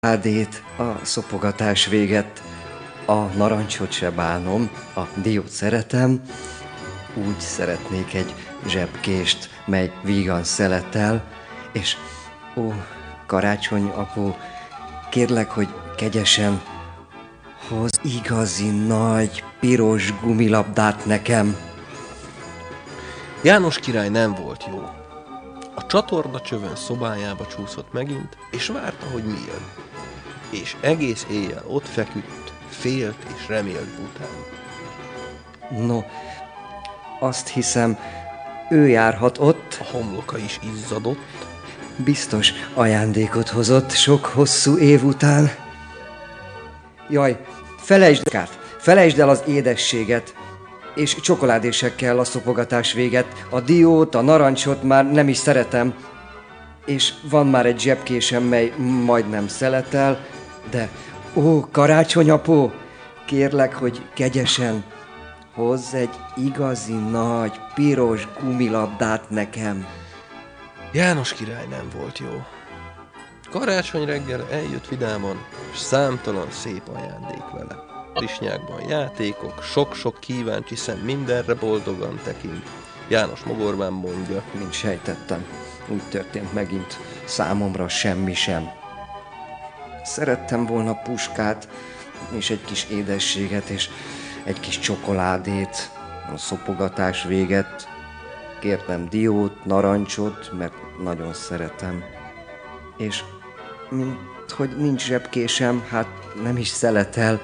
Ádét, a szopogatás véget, a narancsot se bánom, a diót szeretem, úgy szeretnék egy zsebkést, mely vígan szeletel, és karácsony apu, kérlek, hogy kegyesen hoz igazi nagy, piros gumilabdát nekem. János király nem volt jó. A csatorna csövön szobájába csúszott megint, és várta, hogy mi jön. És egész éjjel ott feküdt, félt és remélt bután. No, azt hiszem, ő járhat ott. A homloka is izzadott. Biztos ajándékot hozott sok hosszú év után. Jaj, felejtsd el az édességet, és csokoládésekkel a szopogatás véget. A diót, a narancsot már nem is szeretem, és van már egy zsebkésem, mely majdnem szeletel, de karácsonyapó, kérlek, hogy kegyesen hozz egy igazi nagy, piros gumilabdát nekem. János király nem volt jó. Karácsony reggel eljött vidáman, és számtalan szép ajándék vele. Lisnyákban játékok, sok-sok kíváncsi szem mindenre boldogan tekint. János mogorván mondja: mint sejtettem, úgy történt megint számomra semmi sem. Szerettem volna puskát, és egy kis édességet, és egy kis csokoládét, a szopogatás véget. Kértem diót, narancsot, mert nagyon szeretem. És hogy nincs zsebkésem, hát nem is szeletel.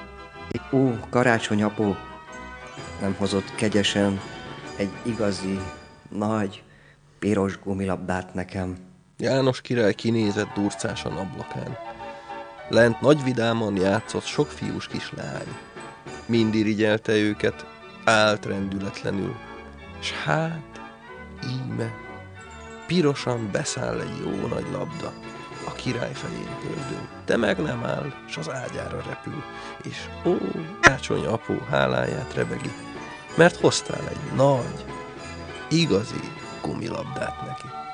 Karácsonyapó, nem hozott kegyesen egy igazi, nagy, piros gumilabdát nekem. János király kinézett durcásan ablakán. Lent nagy vidáman játszott sok fiús kislány. Mind irigyelte őket, állt rendületlenül. S hát, íme, pirosan beszáll egy jó nagy labda a király felén pördül, de meg nem áll, s az ágyára repül, és Karácsony apu háláját rebegi, mert hoztál egy nagy, igazi gumilabdát neki.